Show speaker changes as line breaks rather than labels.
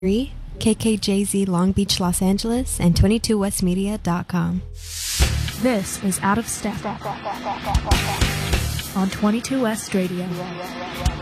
KKJZ Long Beach, Los Angeles, and 22westmedia.com.
This is Out of Step on 22 West Radio.